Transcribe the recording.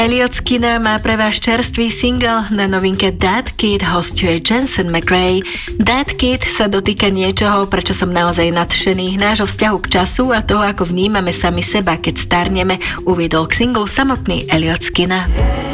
Elliot Skinner má pre vás čerstvý single, na novinke That Kid hosťuje Jensen McRae. That Kid sa dotýka niečoho, prečo som naozaj nadšený, nášho vzťahu k času a toho, ako vnímame sami seba, keď starneme, uviedol k singlu samotný Elliot Skinner.